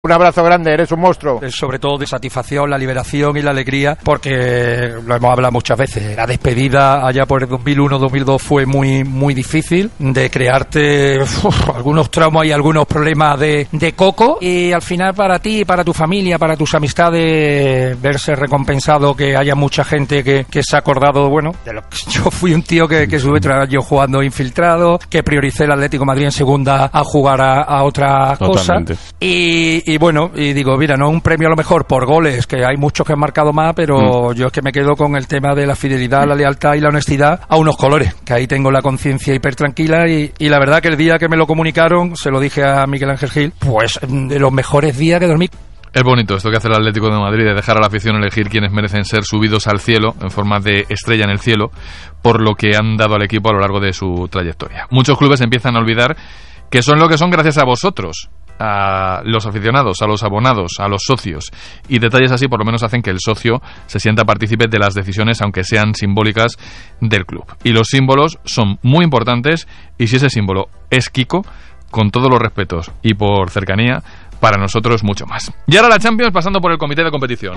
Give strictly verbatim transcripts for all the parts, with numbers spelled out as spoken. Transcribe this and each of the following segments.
Un abrazo grande, eres un monstruo. Sobre todo de satisfacción, la liberación y la alegría, porque lo hemos hablado muchas veces. La despedida allá por el dos mil uno dos mil dos fue muy muy difícil, de crearte uf, algunos traumas y algunos problemas de, de coco, y al final para ti, para tu familia, para tus amistades, verse recompensado, que haya mucha gente que, que se ha acordado, bueno, de lo que yo fui un tío que, que estuve yo jugando infiltrado, que prioricé el Atlético de Madrid en segunda a jugar a, a otra Totalmente. cosa. Y Y bueno, y digo, mira, no es un premio a lo mejor por goles, que hay muchos que han marcado más, pero mm. yo es que me quedo con el tema de la fidelidad, la lealtad y la honestidad a unos colores, que ahí tengo la conciencia hiper tranquila, y, y la verdad que el día que me lo comunicaron, se lo dije a Miguel Ángel Gil, pues de los mejores días que dormí. Es bonito esto que hace el Atlético de Madrid, de dejar a la afición elegir quienes merecen ser subidos al cielo, en forma de estrella en el cielo, por lo que han dado al equipo a lo largo de su trayectoria. Muchos clubes empiezan a olvidar que son lo que son gracias a vosotros, a los aficionados, a los abonados, a los socios, y detalles así por lo menos hacen que el socio se sienta partícipe de las decisiones, aunque sean simbólicas, del club. Y los símbolos son muy importantes, y si ese símbolo es Kiko, con todos los respetos y por cercanía, para nosotros mucho más. Y ahora la Champions, pasando por el comité de competición.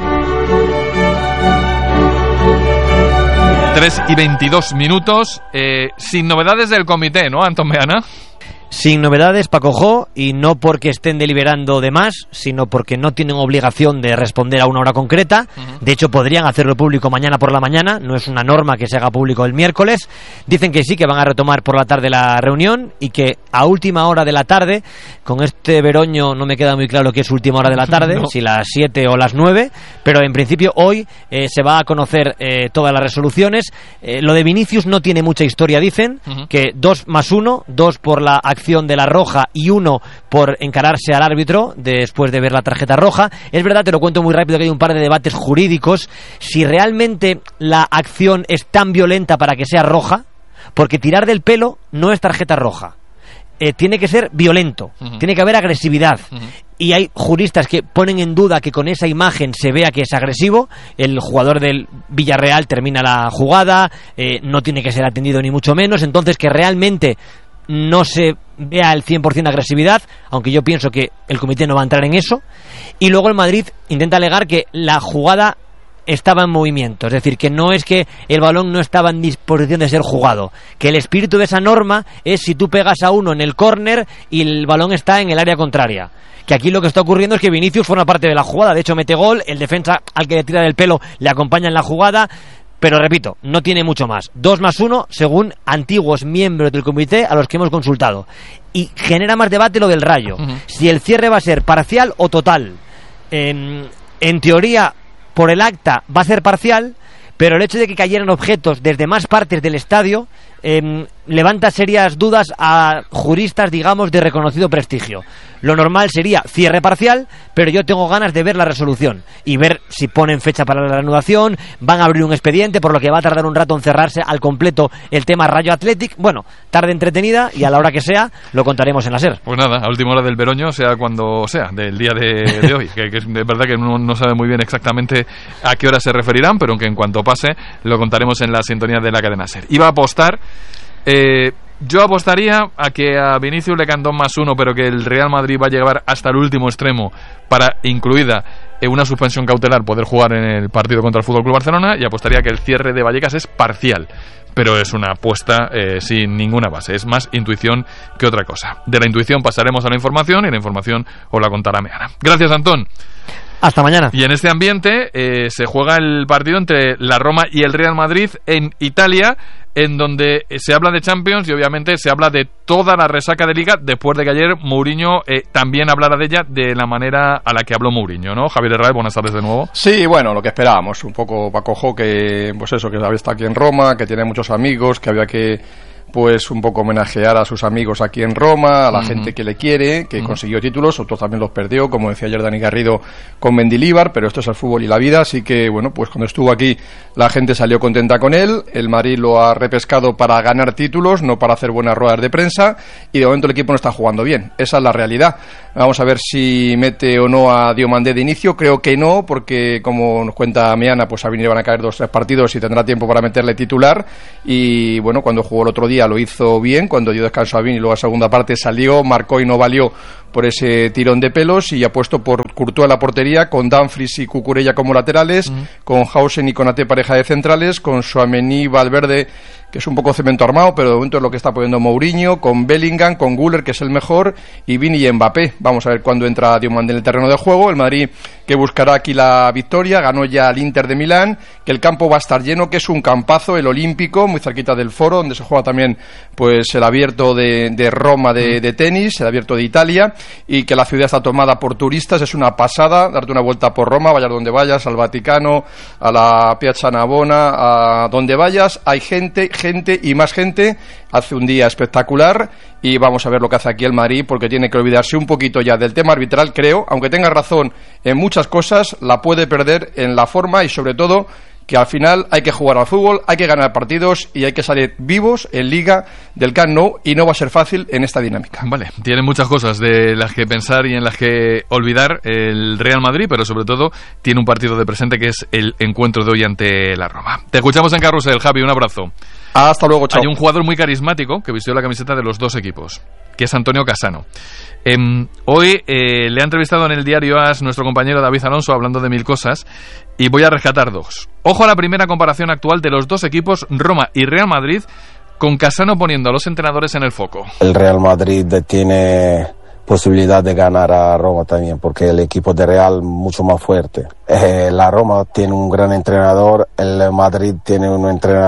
tres y veintidós minutos, eh, sin novedades del comité, ¿no, Antón Meana? Sin novedades, Paco Jo, y no porque estén deliberando de más, sino porque no tienen obligación de responder a una hora concreta. Uh-huh. De hecho, podrían hacerlo público mañana por la mañana, no es una norma que se haga público el miércoles. Dicen que sí, que van a retomar por la tarde la reunión, y que a última hora de la tarde, con este Veroño no me queda muy claro qué es última hora de la tarde, no. si las siete o las nueve, pero en principio hoy eh, se va a conocer eh, todas las resoluciones. Eh, lo de Vinicius no tiene mucha historia, dicen, uh-huh. que dos más uno, dos por la acción de la roja y uno por encararse al árbitro después de ver la tarjeta roja. Es verdad, te lo cuento muy rápido, que hay un par de debates jurídicos, si realmente la acción es tan violenta para que sea roja, porque tirar del pelo no es tarjeta roja. Eh, tiene que ser violento, uh-huh. tiene que haber agresividad, uh-huh. y hay juristas que ponen en duda que con esa imagen se vea que es agresivo. El jugador del Villarreal termina la jugada, eh, no tiene que ser atendido ni mucho menos, entonces que realmente no se vea el cien por ciento de agresividad, aunque yo pienso que el comité no va a entrar en eso. Y luego el Madrid intenta alegar que la jugada estaba en movimiento, es decir, que no es que el balón no estaba en disposición de ser jugado, que el espíritu de esa norma es si tú pegas a uno en el córner y el balón está en el área contraria. Que aquí lo que está ocurriendo es que Vinicius forma parte de la jugada, de hecho mete gol, el defensa al que le tira del pelo le acompaña en la jugada. Pero repito, no tiene mucho más. Dos más uno, según antiguos miembros del comité a los que hemos consultado. Y genera más debate lo del Rayo. Uh-huh. Si el cierre va a ser parcial o total. En, en teoría, por el acta va a ser parcial, pero el hecho de que cayeran objetos desde más partes del estadio eh, levanta serias dudas a juristas, digamos, de reconocido prestigio. Lo normal sería cierre parcial, pero yo tengo ganas de ver la resolución y ver si ponen fecha para la reanudación, van a abrir un expediente, por lo que va a tardar un rato en cerrarse al completo el tema Rayo Athletic. Bueno, tarde entretenida, y a la hora que sea lo contaremos en la SER. Pues nada, a última hora del Veroño, sea cuando sea, del día de, de hoy, que, que es verdad que uno no sabe muy bien exactamente a qué hora se referirán, pero que en cuanto pase lo contaremos en la sintonía de la cadena SER. Iba a apostar, eh, yo apostaría a que a Vinicius le cantó más uno, pero que el Real Madrid va a llegar hasta el último extremo para, incluida eh, una suspensión cautelar, poder jugar en el partido contra el F C Barcelona, y apostaría que el cierre de Vallecas es parcial. Pero es una apuesta eh, sin ninguna base, es más intuición que otra cosa. De la intuición pasaremos a la información, y la información os la contará Meana. Gracias, Antón. Hasta mañana. Y en este ambiente eh, se juega el partido entre la Roma y el Real Madrid en Italia, en donde se habla de Champions y obviamente se habla de toda la resaca de Liga, después de que ayer Mourinho eh, también hablara de ella de la manera a la que habló Mourinho, ¿no? Javier Herrera, buenas tardes de nuevo. Sí, bueno, lo que esperábamos, un poco Paco Jo, que pues eso, que había estado aquí en Roma, que tiene muchos amigos, que había que pues un poco homenajear a sus amigos aquí en Roma, a la uh-huh. gente que le quiere, que uh-huh. consiguió títulos, otros también los perdió, como decía ayer Dani Garrido con Mendilibar, pero esto es el fútbol y la vida, así que bueno, pues cuando estuvo aquí la gente salió contenta con él, el Madrid lo ha repescado para ganar títulos, no para hacer buenas ruedas de prensa, y de momento el equipo no está jugando bien, esa es la realidad. Vamos a ver si mete o no a Diomandé de inicio, creo que no, porque como nos cuenta Meana, pues a venir van a caer dos tres partidos y tendrá tiempo para meterle titular, y bueno, cuando jugó el otro día día lo hizo bien, cuando dio descanso a Vini y luego a segunda parte salió, marcó y no valió por ese tirón de pelos, y ha puesto por Courtois en la portería, con Dumfries y Cucurella como laterales, mm. con Hausen y Konaté pareja de centrales, con Tchouaméni, Valverde, que es un poco cemento armado, pero de momento es lo que está poniendo Mourinho, con Bellingham, con Güler, que es el mejor, y Vini y Mbappé. Vamos a ver cuándo entra Diomande en el terreno de juego. El Madrid, que buscará aquí la victoria, ganó ya al Inter de Milán, que el campo va a estar lleno, que es un campazo, el Olímpico, muy cerquita del Foro, donde se juega también pues el abierto de, de Roma de, de tenis, el abierto de Italia, y que la ciudad está tomada por turistas. Es una pasada darte una vuelta por Roma, vayas donde vayas, al Vaticano, a la Piazza Navona, a donde vayas, hay gente, gente y más gente. Hace un día espectacular y vamos a ver lo que hace aquí el Madrid, porque tiene que olvidarse un poquito ya del tema arbitral, creo, aunque tenga razón en muchas cosas, la puede perder en la forma, y sobre todo que al final hay que jugar al fútbol, hay que ganar partidos y hay que salir vivos en Liga del Camp Nou, y no va a ser fácil en esta dinámica. Vale, tiene muchas cosas de las que pensar y en las que olvidar el Real Madrid, pero sobre todo tiene un partido de presente que es el encuentro de hoy ante la Roma. Te escuchamos en Carrusel, Javi, un abrazo. Hasta luego, chao. Hay un jugador muy carismático que vistió la camiseta de los dos equipos, que es Antonio Cassano. Eh, hoy eh, le ha entrevistado en el diario A S nuestro compañero David Alonso, hablando de mil cosas, y voy a rescatar dos. Ojo a la primera comparación actual de los dos equipos, Roma y Real Madrid, con Cassano poniendo a los entrenadores en el foco. El Real Madrid tiene posibilidad de ganar a Roma también, porque el equipo de Real mucho más fuerte. Eh, la Roma tiene un gran entrenador, el Madrid tiene un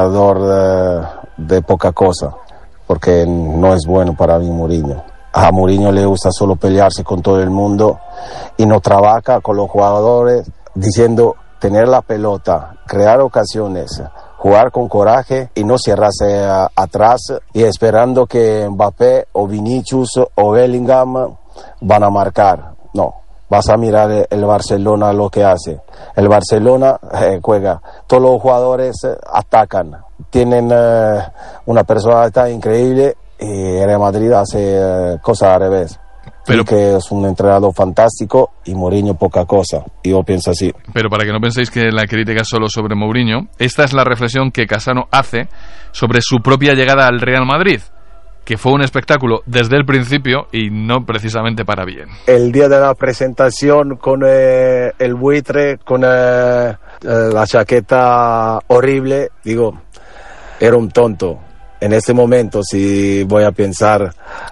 entrenador de, de poca cosa, porque no es bueno para mí Mourinho. A Mourinho le gusta solo pelearse con todo el mundo y no trabaja con los jugadores, diciendo tener la pelota, crear ocasiones, jugar con coraje y no cerrarse a, atrás y esperando que Mbappé o Vinicius o Bellingham van a marcar. No, vas a mirar el, el Barcelona lo que hace. El Barcelona eh, juega, todos los jugadores eh, atacan, tienen eh, una personalidad increíble, y el Real Madrid hace eh, cosas al revés. Pero, que es un entrenador fantástico y Mourinho poca cosa, y yo pienso así. Pero para que no penséis que la crítica es solo sobre Mourinho, esta es la reflexión que Cassano hace sobre su propia llegada al Real Madrid, que fue un espectáculo desde el principio y no precisamente para bien. El día de la presentación con eh, el buitre, con eh, eh, la chaqueta horrible, digo, era un tonto. En este momento, si voy a pensar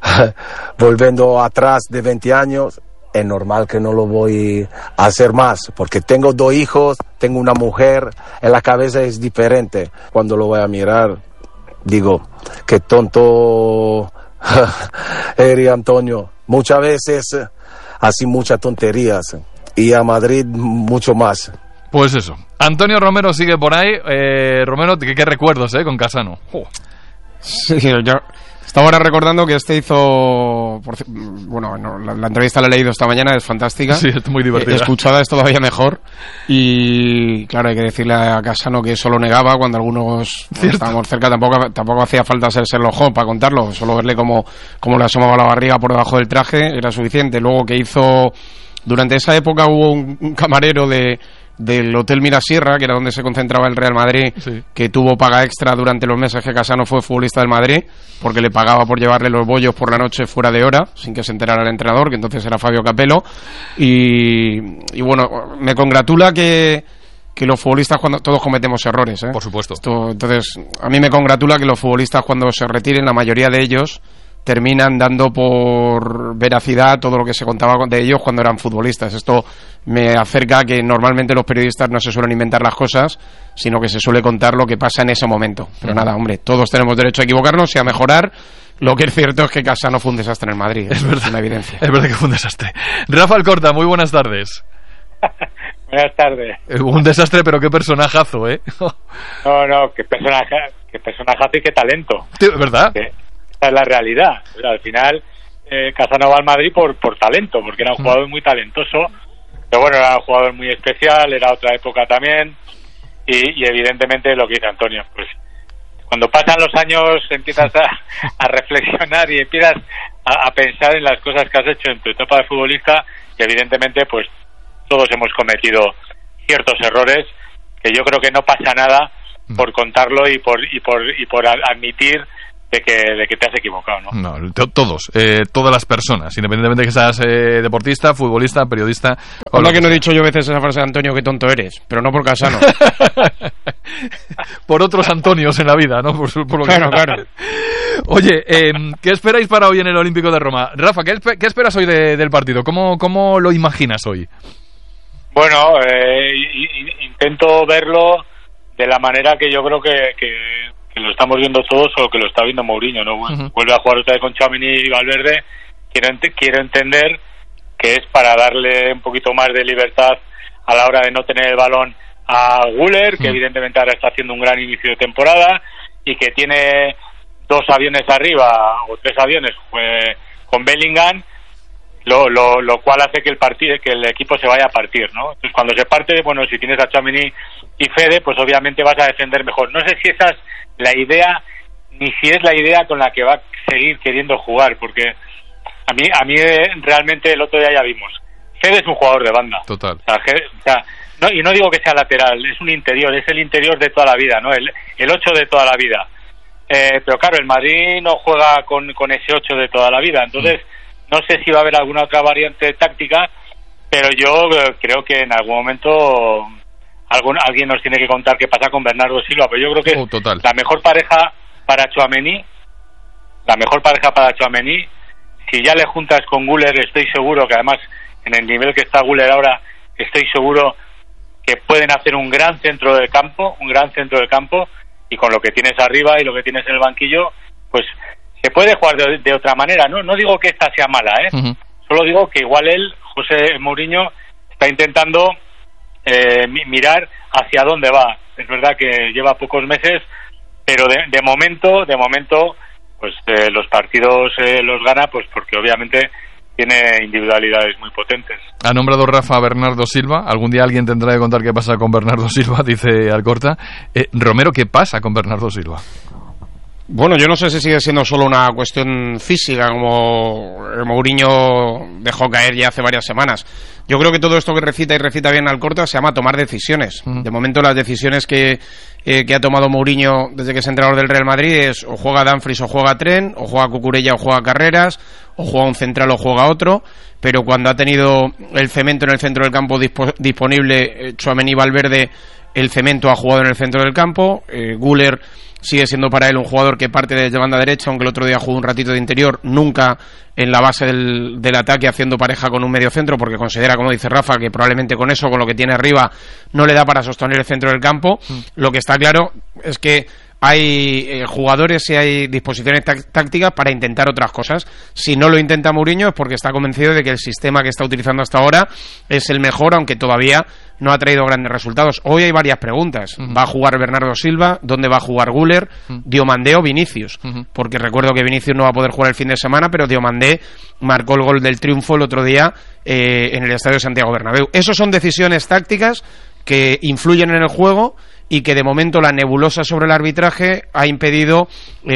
volviendo atrás de veinte años, es normal que no lo voy a hacer más, porque tengo dos hijos, tengo una mujer, en la cabeza es diferente. Cuando lo voy a mirar, digo, qué tonto eres, Antonio. Muchas veces así muchas tonterías, y a Madrid mucho más. Pues eso, Antonio Romero sigue por ahí. eh, Romero, ¿qué, qué recuerdos eh, con Cassano? Oh. Sí, yo estaba ahora recordando que este hizo, por, bueno, no, la, la entrevista la he leído esta mañana, es fantástica. Sí, es muy divertida. Escuchada es todavía mejor. Y claro, hay que decirle a Cassano que eso lo negaba cuando algunos bueno, estábamos cerca. Tampoco tampoco hacía falta ser Sherlock Holmes para contarlo. Solo verle cómo, cómo le asomaba la barriga por debajo del traje era suficiente. Luego que hizo, durante esa época hubo un, un camarero de del Hotel Mirasierra, que era donde se concentraba el Real Madrid, sí, que tuvo paga extra durante los meses que Cassano fue futbolista del Madrid, porque le pagaba por llevarle los bollos por la noche fuera de hora, sin que se enterara el entrenador, que entonces era Fabio Capello. Y, y bueno, me congratula que que los futbolistas, cuando todos cometemos errores, ¿eh? Por supuesto. Esto, entonces, a mí me congratula que los futbolistas, cuando se retiren, la mayoría de ellos terminan dando por veracidad todo lo que se contaba de ellos cuando eran futbolistas. Esto me acerca a que normalmente los periodistas no se suelen inventar las cosas, sino que se suele contar lo que pasa en ese momento. Pero nada, hombre, todos tenemos derecho a equivocarnos y a mejorar. Lo que es cierto es que Cassano fue un desastre en el Madrid. Es verdad, es una evidencia. Es verdad que fue un desastre. Rafa Alcorta, muy buenas tardes. Buenas tardes. Un desastre, pero qué personajazo, ¿eh? No, no, qué personaje, qué personajazo y qué talento. Sí, ¿verdad? Que esa es la realidad. O sea, al final, eh, Cassano va al Madrid por, por talento, porque era un jugador muy talentoso. Pero bueno, era un jugador muy especial, era otra época también. Y, y evidentemente lo que dice Antonio, pues cuando pasan los años empiezas a, a reflexionar y empiezas a, a pensar en las cosas que has hecho en tu etapa de futbolista, y evidentemente pues todos hemos cometido ciertos errores, que yo creo que no pasa nada por contarlo y por y por y por admitir de que, de que te has equivocado, ¿no? No, to- todos, eh, todas las personas, independientemente de que seas eh, deportista, futbolista, periodista. O lo que no he dicho yo a veces esa frase de Antonio, qué tonto eres, pero no por Casano. Por otros Antonios en la vida, ¿no? Por, su- por lo que Claro, claro. Oye, eh, ¿qué esperáis para hoy en el Olímpico de Roma? Rafa, ¿qué, espe- qué esperas hoy de- del partido? ¿Cómo, ¿Cómo lo imaginas hoy? Bueno, eh, y- y- intento verlo de la manera que yo creo que, que, que lo estamos viendo todos o que lo está viendo Mourinho, ¿no? Uh-huh. Vuelve a jugar otra vez con Tchouaméni y Valverde. Quiero, ent- quiero entender que es para darle un poquito más de libertad a la hora de no tener el balón a Güler, que Uh-huh. evidentemente ahora está haciendo un gran inicio de temporada y que tiene dos aviones arriba o tres aviones eh, con Bellingham, lo, lo, lo cual hace que el partido, que el equipo se vaya a partir, ¿no? Entonces cuando se parte, bueno, si tienes a Tchouaméni y Fede, pues obviamente vas a defender mejor. No sé si esa es la idea, ni si es la idea con la que va a seguir queriendo jugar, porque a mí, a mí eh, realmente el otro día ya vimos, Fede es un jugador de banda. Total. O sea, Ge- o sea, no, y no digo que sea lateral, es un interior, es el interior de toda la vida, ¿no? El, el ocho de toda la vida. Eh, pero claro, el Madrid no juega con, con ese ocho de toda la vida, entonces no sé si va a haber alguna otra variante táctica, pero yo eh, creo que en algún momento algún, alguien nos tiene que contar qué pasa con Bernardo Silva, pero yo creo que Oh, total. la mejor pareja para Tchouaméni, la mejor pareja para Tchouaméni, si ya le juntas con Güler, estoy seguro que además en el nivel que está Güler ahora, estoy seguro que pueden hacer un gran centro del campo, un gran centro del campo, y con lo que tienes arriba y lo que tienes en el banquillo, pues se puede jugar de, de otra manera. No no digo que esta sea mala, ¿eh? Uh-huh. Solo digo que igual él, José Mourinho, está intentando eh, mi- mirar hacia dónde va. Es verdad que lleva pocos meses, pero de, de momento, de momento, pues eh, los partidos eh, los gana, pues porque obviamente tiene individualidades muy potentes. Ha nombrado Rafa a Bernardo Silva. Algún día alguien tendrá que contar qué pasa con Bernardo Silva, dice Alcorta. Eh, Romero, ¿qué pasa con Bernardo Silva? Bueno, yo no sé si sigue siendo solo una cuestión física, como Mourinho dejó caer ya hace varias semanas. Yo creo que todo esto que recita y recita bien Alcorta se llama tomar decisiones. Mm. De momento las decisiones que, eh, que ha tomado Mourinho desde que es entrenador del Real Madrid es o juega Dumfries o juega Trent, o juega Cucurella o juega Carreras, o juega un central o juega otro, pero cuando ha tenido el cemento en el centro del campo dispo- disponible, eh, Tchouaméni y Valverde, el cemento ha jugado en el centro del campo, eh, Güler sigue siendo para él un jugador que parte desde banda derecha, aunque el otro día jugó un ratito de interior, nunca en la base del, del ataque haciendo pareja con un medio centro, porque considera, como dice Rafa, que probablemente con eso, con lo que tiene arriba, no le da para sostener el centro del campo. Mm. Lo que está claro es que hay eh, jugadores y hay disposiciones tá- tácticas para intentar otras cosas. Si no lo intenta Mourinho es porque está convencido de que el sistema que está utilizando hasta ahora es el mejor, aunque todavía no ha traído grandes resultados. Hoy hay varias preguntas. Uh-huh. ¿Va a jugar Bernardo Silva? ¿Dónde va a jugar Güler? Uh-huh. Diomandé o Vinicius. Uh-huh. Porque recuerdo que Vinicius no va a poder jugar el fin de semana, pero Diomandé marcó el gol del triunfo el otro día eh, en el Estadio Santiago Bernabéu. Esas son decisiones tácticas que influyen en el juego y que de momento la nebulosa sobre el arbitraje ha impedido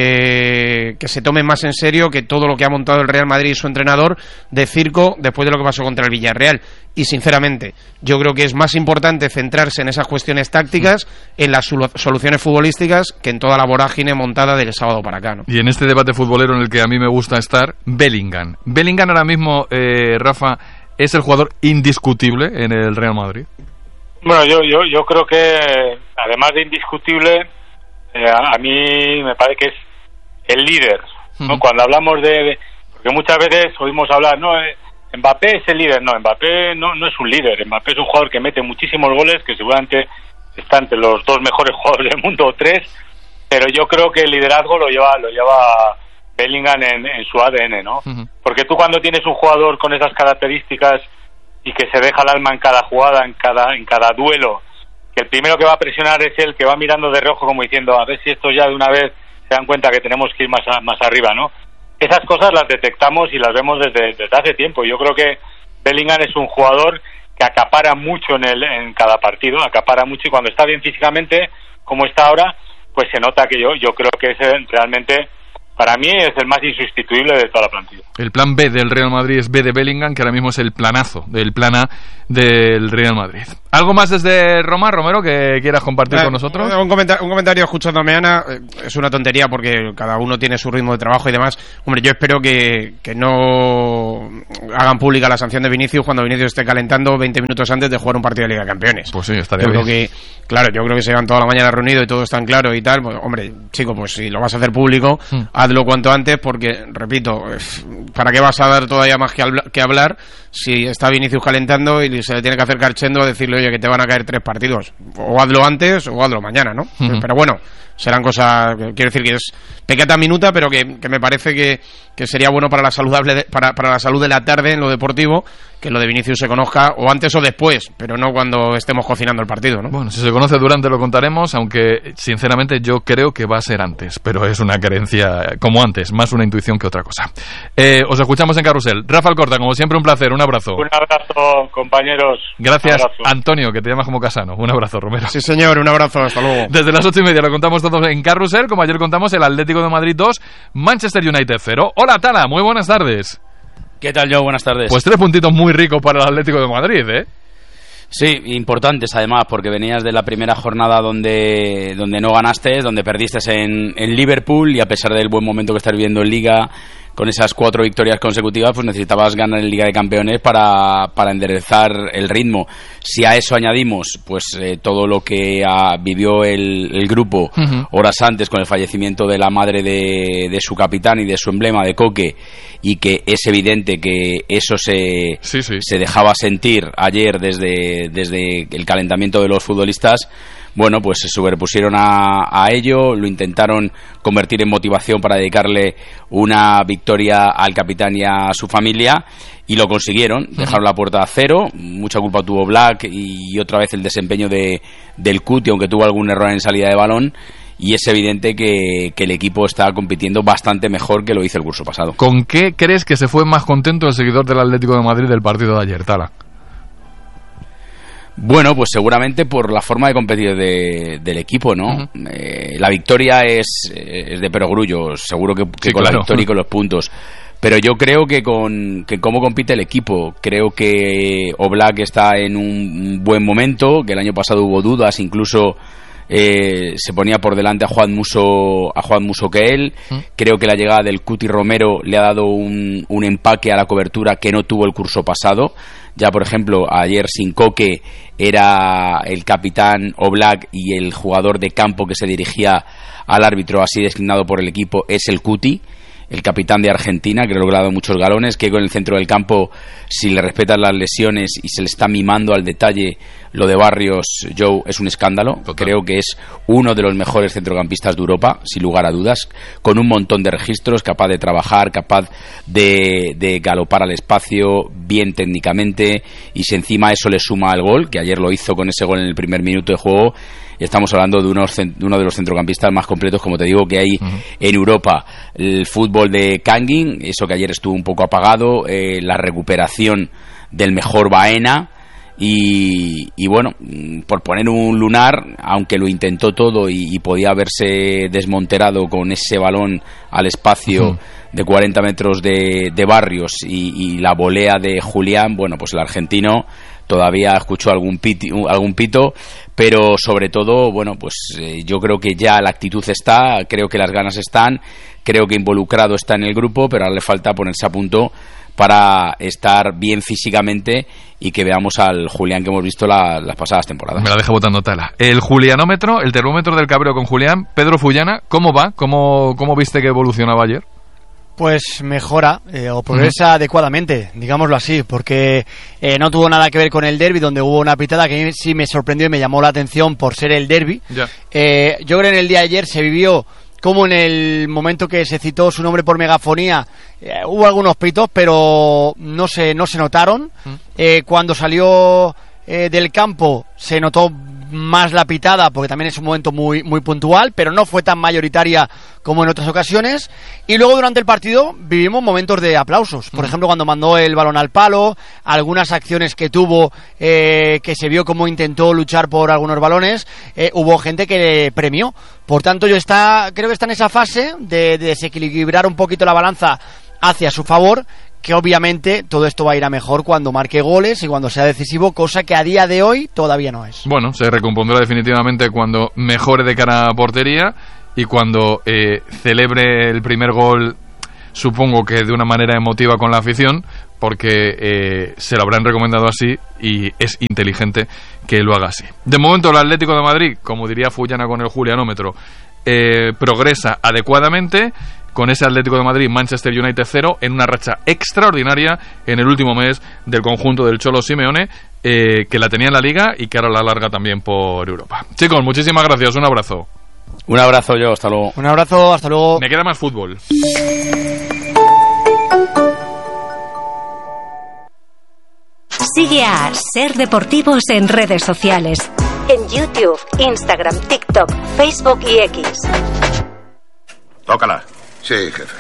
eh, que se tome más en serio que todo lo que ha montado el Real Madrid y su entrenador de circo después de lo que pasó contra el Villarreal. Y sinceramente, yo creo que es más importante centrarse en esas cuestiones tácticas, en las solu- soluciones futbolísticas, que en toda la vorágine montada del sábado para acá, ¿no? Y en este debate futbolero en el que a mí me gusta estar, Bellingham. Bellingham ahora mismo, eh, Rafa, es el jugador indiscutible en el Real Madrid. Bueno, yo yo yo creo que además de indiscutible, eh, a, a mí me parece que es el líder, ¿no? Uh-huh. Cuando hablamos de, de porque muchas veces oímos hablar, no, eh, Mbappé es el líder, no, Mbappé no no es un líder, Mbappé es un jugador que mete muchísimos goles, que seguramente está entre los dos mejores jugadores del mundo o tres, pero yo creo que el liderazgo lo lleva lo lleva Bellingham en, en su A D N, ¿no? Uh-huh. Porque tú cuando tienes un jugador con esas características y que se deja el alma en cada jugada, en cada en cada duelo, que el primero que va a presionar es el que va mirando de reojo como diciendo a ver si esto ya de una vez se dan cuenta que tenemos que ir más a, más arriba, ¿no? Esas cosas las detectamos y las vemos desde, desde hace tiempo. Yo creo que Bellingham es un jugador que acapara mucho en el en cada partido, acapara mucho, y cuando está bien físicamente, como está ahora, pues se nota que yo yo creo que es realmente, para mí, es el más insustituible de toda la plantilla. El plan B del Real Madrid es B de Bellingham, que ahora mismo es el planazo del plan A del Real Madrid. ¿Algo más desde Roma, Romero, que quieras compartir eh, con nosotros? Un comentario, un comentario escuchándome, Ana, eh, es una tontería porque cada uno tiene su ritmo de trabajo y demás. Hombre, yo espero que, que no hagan pública la sanción de Vinicius cuando Vinicius esté calentando veinte minutos antes de jugar un partido de Liga de Campeones. Pues sí, estaría yo bien. Creo que, claro, yo creo que se llevan toda la mañana reunidos y todo es tan claro y tal. Pues, hombre, chico, pues si lo vas a hacer público, hmm. hazlo cuanto antes porque, repito, ¿para qué vas a dar todavía más que, habla, que hablar si está Vinicius calentando y se le tiene que acercar Chendo a decirle, oye, que te van a caer tres partidos? O hazlo antes o hazlo mañana, ¿no? Uh-huh. Pero bueno, serán cosas, quiero decir que es pequeña minuta, pero que, que me parece que, que sería bueno para la saludable para, para la salud de la tarde en lo deportivo, que lo de Vinicius se conozca o antes o después, pero no cuando estemos cocinando el partido, ¿no? Bueno, si se conoce durante lo contaremos, aunque sinceramente yo creo que va a ser antes, pero es una creencia como antes, más una intuición que otra cosa. Eh, os escuchamos en Carrusel. Rafa Alcorta, como siempre, un placer, un abrazo. Un abrazo, compañeros. Gracias, abrazo. Antonio, que te llamas como Casano. Un abrazo, Romero. Sí, señor, un abrazo, hasta luego. Desde las ocho y media lo contamos todos en Carrusel, como ayer contamos el Atlético de Madrid dos, Manchester United cero. Hola, Tala, muy buenas tardes. ¿Qué tal, Joe? Buenas tardes. Pues tres puntitos muy ricos para el Atlético de Madrid, ¿eh? Sí, importantes además, porque venías de la primera jornada donde, donde no ganaste, donde perdiste en, en Liverpool, y a pesar del buen momento que estás viviendo en Liga, con esas cuatro victorias consecutivas, pues necesitabas ganar en Liga de Campeones para, para enderezar el ritmo. Si a eso añadimos pues eh, todo lo que ah, vivió el, el grupo uh-huh. horas antes con el fallecimiento de la madre de, de su capitán y de su emblema, de Coque, y que es evidente que eso se, sí, sí. se dejaba sentir ayer desde, desde el calentamiento de los futbolistas. Bueno, pues se superpusieron a, a ello, lo intentaron convertir en motivación para dedicarle una victoria al capitán y a su familia, y lo consiguieron. Uh-huh. Dejaron la puerta a cero, mucha culpa tuvo Black y otra vez el desempeño de, del Cuti, aunque tuvo algún error en salida de balón, y es evidente que, que el equipo está compitiendo bastante mejor que lo hizo el curso pasado. ¿Con qué crees que se fue más contento el seguidor del Atlético de Madrid del partido de ayer, Tala? Bueno, pues seguramente por la forma de competir de, del equipo, ¿no? Uh-huh. Eh, la victoria es, es de perogrullo, seguro que, que sí, con claro. la victoria y con los puntos. Pero yo creo que con que cómo compite el equipo, creo que Oblak está en un buen momento, que el año pasado hubo dudas, incluso eh, se ponía por delante a Juan Musso, a Juan Musso que él. Uh-huh. Creo que la llegada del Cuti Romero le ha dado un, un empaque a la cobertura que no tuvo el curso pasado. Ya, por ejemplo, ayer sin Coque era el capitán Oblak y el jugador de campo que se dirigía al árbitro, así designado por el equipo, es el Cuti, el capitán de Argentina, que ha logrado muchos galones, que con el centro del campo, si le respetan las lesiones y se le está mimando al detalle lo de Barrios, Joe, es un escándalo. Total. Creo que es uno de los mejores centrocampistas de Europa, sin lugar a dudas, con un montón de registros, capaz de trabajar, capaz de, de galopar al espacio, bien técnicamente, y si encima eso le suma al gol, que ayer lo hizo con ese gol en el primer minuto de juego, estamos hablando de, unos, de uno de los centrocampistas más completos, como te digo, que hay uh-huh. en Europa. El fútbol de Kangin, eso que ayer estuvo un poco apagado, eh, la recuperación del mejor Baena, y, y bueno, por poner un lunar, aunque lo intentó todo y, y podía haberse desmonterado con ese balón al espacio uh-huh. de cuarenta metros de, de Barrios y, y la volea de Julián, bueno, pues el argentino todavía escuchó algún pito, algún pito, pero sobre todo, bueno, pues eh, yo creo que ya la actitud está, creo que las ganas están, creo que involucrado está en el grupo, pero ahora le falta ponerse a punto para estar bien físicamente y que veamos al Julián que hemos visto la, las pasadas temporadas. Me la deja botando Tala. El julianómetro, el termómetro del cabreo con Julián. Pedro Fullana, ¿cómo va? ¿Cómo, cómo viste que evolucionaba ayer? Pues mejora eh, o progresa uh-huh. adecuadamente, digámoslo así, porque eh, no tuvo nada que ver con el derbi, donde hubo una pitada que sí me sorprendió y me llamó la atención por ser el derbi. Yeah. Eh, yo creo que en el día de ayer se vivió como en el momento que se citó su nombre por megafonía, eh, hubo algunos pitos, pero no se, no se notaron. Uh-huh. Eh, cuando salió eh, del campo se notó más la pitada, porque también es un momento muy muy puntual, pero no fue tan mayoritaria como en otras ocasiones. Y luego durante el partido vivimos momentos de aplausos, por mm. ejemplo cuando mandó el balón al palo, algunas acciones que tuvo, eh, que se vio cómo intentó luchar por algunos balones, eh, hubo gente que le premió. Por tanto, yo está, creo que está en esa fase de, de desequilibrar un poquito la balanza hacia su favor, que obviamente todo esto va a ir a mejor cuando marque goles y cuando sea decisivo, cosa que a día de hoy todavía no es. Bueno, se recompondrá definitivamente cuando mejore de cara a portería y cuando eh, celebre el primer gol, supongo que de una manera emotiva con la afición, porque eh, se lo habrán recomendado así y es inteligente que lo haga así. De momento el Atlético de Madrid, como diría Fullana con el julianómetro, eh, progresa adecuadamente con ese Atlético de Madrid Manchester United cero en una racha extraordinaria en el último mes del conjunto del Cholo Simeone, eh, que la tenía en la Liga y que ahora la larga también por Europa. Chicos, muchísimas gracias, un abrazo. Un abrazo yo, hasta luego. Un abrazo, hasta luego. Me queda más fútbol. Sigue a Ser Deportivos en redes sociales. En YouTube, Instagram, TikTok, Facebook y X. Tócala. Sí, jefe.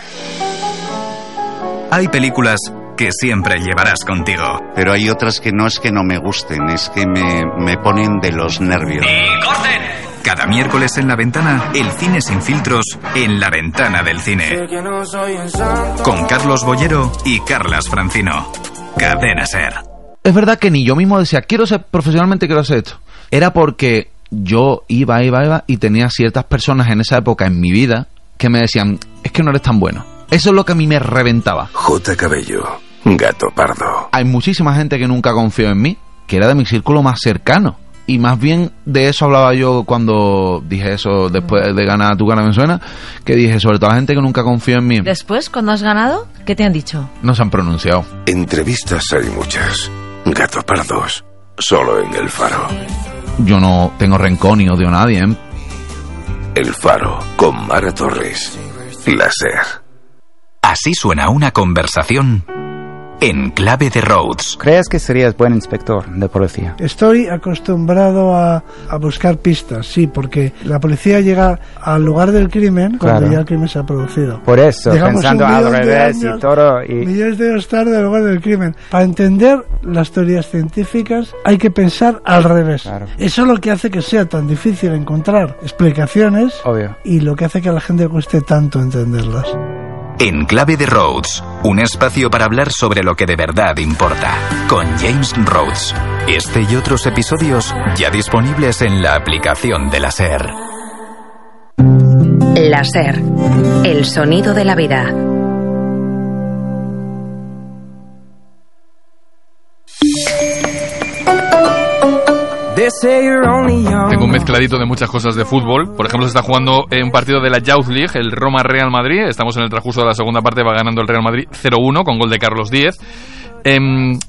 Hay películas que siempre llevarás contigo. Pero hay otras que no es que no me gusten, es que me, me ponen de los nervios. ¡Y corten! Cada miércoles en La Ventana, el cine sin filtros en La Ventana del Cine. Con Carlos Bollero y Carlas Francino. Cadena SER. Es verdad que ni yo mismo decía, quiero ser profesionalmente, quiero hacer esto. Era porque yo iba, iba, iba y tenía ciertas personas en esa época en mi vida que me decían, es que no eres tan bueno. Eso es lo que a mí me reventaba. J. Cabello, Gato Pardo. Hay muchísima gente que nunca confió en mí, que era de mi círculo más cercano. Y más bien de eso hablaba yo cuando dije eso después de ganar Tu Cara Me Suena, que dije, sobre todo la gente que nunca confió en mí. Después, cuando has ganado, ¿qué te han dicho? No se han pronunciado. Entrevistas hay muchas. Gato Pardos, solo en El Faro. Yo no tengo rencor ni odio a nadie, ¿eh? El Faro, con Mara Torres. La SER. Así suena una conversación en clave de Rhodes. ¿Crees que serías buen inspector de policía? Estoy acostumbrado a, a buscar pistas, sí, porque la policía llega al lugar del crimen cuando claro. ya el crimen se ha producido. Por eso, Llegamos pensando al revés y todo. Y... millones de años tarde al lugar del crimen. Para entender las teorías científicas hay que pensar al revés. Claro. Eso es lo que hace que sea tan difícil encontrar explicaciones. Obvio. Y lo que hace que a la gente le cueste tanto entenderlas. En clave de Rhodes, un espacio para hablar sobre lo que de verdad importa, con James Rhodes. Este y otros episodios ya disponibles en la aplicación de la SER. La SER, el sonido de la vida. Tengo un mezcladito de muchas cosas de fútbol. Por ejemplo, se está jugando un partido de la Youth League, el Roma-Real Madrid. Estamos en el transcurso de la segunda parte, va ganando el Real Madrid cero uno con gol de Carlos Díez. Eh,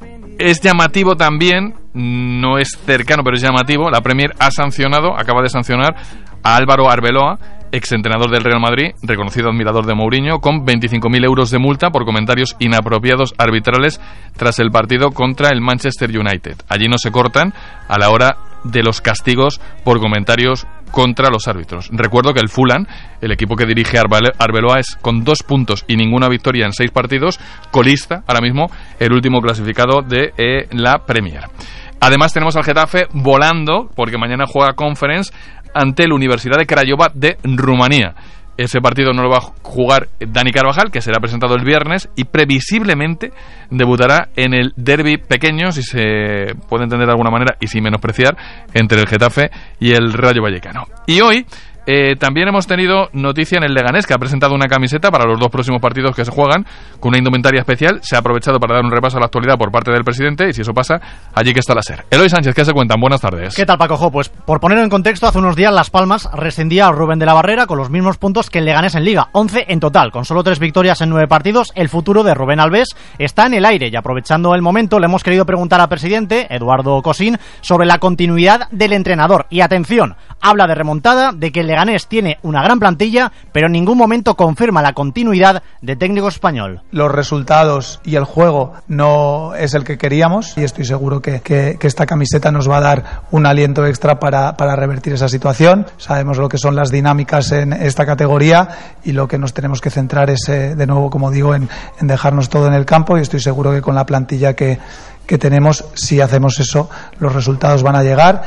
es llamativo también, no es cercano, pero es llamativo. La Premier ha sancionado, acaba de sancionar a Álvaro Arbeloa, exentrenador del Real Madrid, reconocido admirador de Mourinho, con veinticinco mil euros de multa por comentarios inapropiados arbitrales tras el partido contra el Manchester United. Allí no se cortan a la hora de los castigos por comentarios contra los árbitros. Recuerdo que el Fulham, el equipo que dirige Arbeloa, es con dos puntos y ninguna victoria en seis partidos, colista ahora mismo, el último clasificado de eh, la Premier. Además tenemos al Getafe volando, porque mañana juega Conference ante la Universidad de Craiova de Rumanía. Ese partido no lo va a jugar Dani Carvajal, que será presentado el viernes, y previsiblemente debutará en el derbi pequeño, si se puede entender de alguna manera y sin menospreciar, entre el Getafe y el Rayo Vallecano. Y hoy eh, también hemos tenido noticia en el Leganés, que ha presentado una camiseta para los dos próximos partidos que se juegan, con una indumentaria especial. Se ha aprovechado para dar un repaso a la actualidad por parte del presidente, y si eso pasa, allí que está la SER. Eloy Sánchez, ¿qué se cuentan? Buenas tardes. ¿Qué tal, Paco Jo? Pues por ponerlo en contexto, hace unos días Las Palmas rescindía a Rubén de la Barrera con los mismos puntos que el Leganés en Liga, once en total. Con solo tres victorias en nueve partidos, el futuro de Rubén Alves está en el aire, y aprovechando el momento le hemos querido preguntar al presidente, Eduardo Cosín, sobre la continuidad del entrenador. Y atención, habla de remontada, de que el Leganés tiene una gran plantilla, pero en ningún momento confirma la continuidad de técnico español. Los resultados y el juego no es el que queríamos, y estoy seguro que, que, que esta camiseta nos va a dar un aliento extra para, para revertir esa situación. Sabemos lo que son las dinámicas en esta categoría, y lo que nos tenemos que centrar es, eh, de nuevo, como digo, en, en dejarnos todo en el campo, y estoy seguro que con la plantilla que, que tenemos, si hacemos eso, los resultados van a llegar.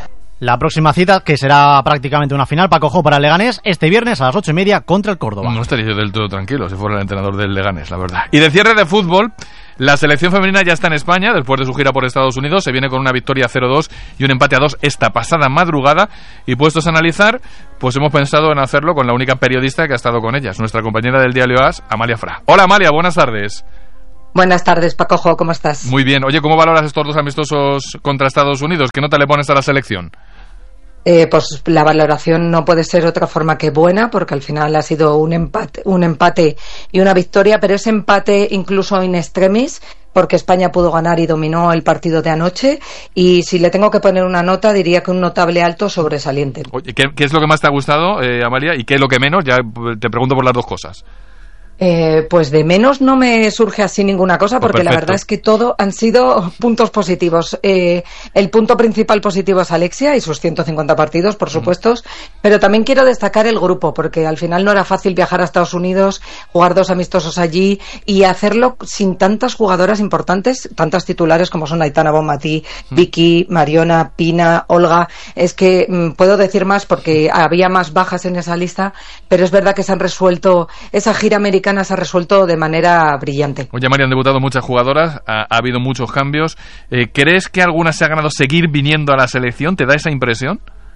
La próxima cita, que será prácticamente una final, Paco Jo para el Leganés, este viernes a las ocho y media contra el Córdoba. No estaría yo del todo tranquilo si fuera el entrenador del Leganés, la verdad. Y de cierre de fútbol, la selección femenina ya está en España, después de su gira por Estados Unidos, se viene con una victoria cero dos y un empate a dos esta pasada madrugada, y puestos a analizar, pues hemos pensado en hacerlo con la única periodista que ha estado con ellas, nuestra compañera del diario AS, Amalia Fra. Hola Amalia, buenas tardes. Buenas tardes, Paco Jo, ¿cómo estás? Muy bien. Oye, ¿cómo valoras estos dos amistosos contra Estados Unidos? ¿Qué nota le pones a la selección? Eh, pues la valoración no puede ser otra forma que buena, porque al final ha sido un empate, un empate y una victoria, pero ese empate incluso in extremis, porque España pudo ganar y dominó el partido de anoche, y si le tengo que poner una nota, diría que un notable alto sobresaliente. Oye, ¿qué, qué es lo que más te ha gustado, eh, Amalia, y qué es lo que menos? Ya te pregunto por las dos cosas. Eh, pues de menos no me surge así ninguna cosa, porque oh, la verdad es que todo han sido puntos positivos. Eh, el punto principal positivo es Alexia y sus ciento cincuenta partidos, por supuesto, mm. pero también quiero destacar el grupo, porque al final no era fácil viajar a Estados Unidos, jugar dos amistosos allí y hacerlo sin tantas jugadoras importantes, tantas titulares como son Aitana Bonmatí, mm. Vicky, Mariona, Pina, Olga. Es que mm, puedo decir más porque había más bajas en esa lista, pero es verdad que se han resuelto, esa gira americana se ha resuelto de manera brillante. Oye, María, han debutado muchas jugadoras, ha, ha habido muchos cambios. Eh, ¿Crees que algunas se ha ganado seguir viniendo a la selección? ¿Te da esa impresión?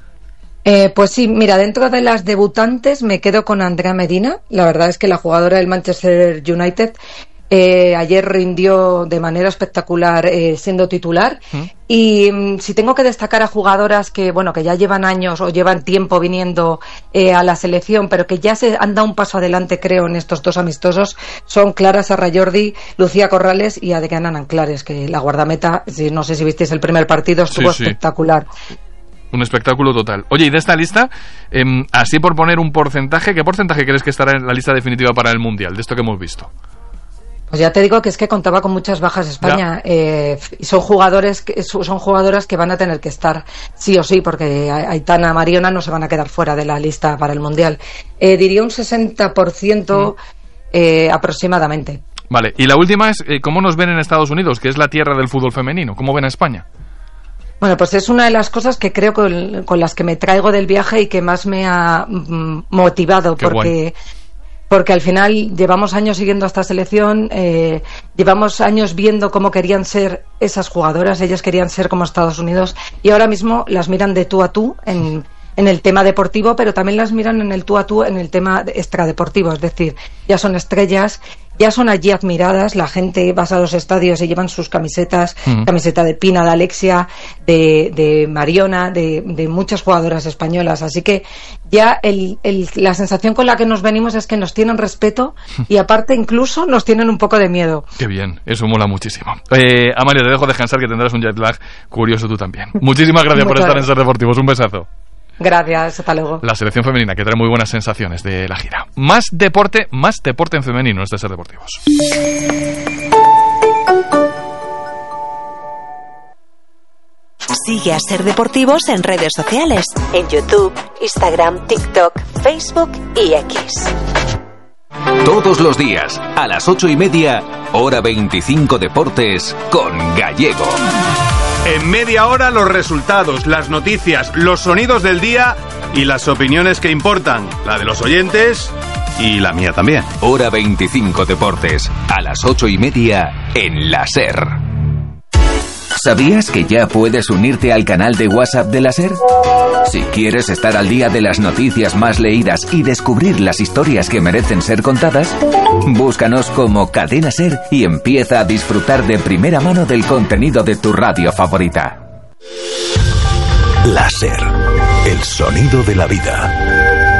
Eh, pues sí, mira, dentro de las debutantes me quedo con Andrea Medina. La verdad es que la jugadora del Manchester United Eh, ayer rindió de manera espectacular eh, siendo titular. ¿Mm? Y mm, si tengo que destacar a jugadoras que bueno que ya llevan años o llevan tiempo viniendo eh, a la selección, pero que ya se han dado un paso adelante, creo, en estos dos amistosos, son Clara Sarrajordi, Lucía Corrales y Adriana Nanclares, que la guardameta, si, no sé si visteis el primer partido, estuvo sí, sí. espectacular. Un espectáculo total. Oye, y de esta lista, eh, así por poner un porcentaje, ¿qué porcentaje crees que estará en la lista definitiva para el Mundial, de esto que hemos visto? Pues ya te digo que es que contaba con muchas bajas España. Eh, son jugadores que, son jugadoras que van a tener que estar sí o sí, porque Aitana, Mariona no se van a quedar fuera de la lista para el Mundial. Eh, diría un sesenta por ciento eh, aproximadamente. Vale, y la última es, eh, ¿cómo nos ven en Estados Unidos, que es la tierra del fútbol femenino? ¿Cómo ven a España? Bueno, pues es una de las cosas que creo con, con las que me traigo del viaje y que más me ha mm, motivado. Qué porque... Guay. Porque al final llevamos años siguiendo a esta selección, eh, llevamos años viendo cómo querían ser esas jugadoras, ellas querían ser como Estados Unidos, y ahora mismo las miran de tú a tú en, en el tema deportivo, pero también las miran en el tú a tú en el tema extradeportivo, es decir, ya son estrellas, ya son allí admiradas, la gente va a los estadios y llevan sus camisetas, mm. camiseta de Pina, de Alexia, de, de Mariona, de, de muchas jugadoras españolas, así que ya el, el, la sensación con la que nos venimos es que nos tienen respeto y aparte incluso nos tienen un poco de miedo. Qué bien, eso mola muchísimo. Eh, Amalia, te dejo descansar, que tendrás un jet lag curioso tú también. Muchísimas gracias por estar en Ser Deportivos, un besazo. Gracias, hasta luego. La selección femenina, que trae muy buenas sensaciones de la gira. Más deporte, más deporte en femenino, este Ser Deportivos. Sigue a Ser Deportivos en redes sociales, en YouTube, Instagram, TikTok, Facebook y X. Todos los días, a las ocho y media, hora veinticinco Deportes, con Gallego. En media hora los resultados, las noticias, los sonidos del día y las opiniones que importan, la de los oyentes y la mía también. Hora veinticinco Deportes, a las ocho y media en la SER. ¿Sabías que ya puedes unirte al canal de WhatsApp de la SER? Si quieres estar al día de las noticias más leídas y descubrir las historias que merecen ser contadas, búscanos como Cadena SER y empieza a disfrutar de primera mano del contenido de tu radio favorita. La SER, el sonido de la vida.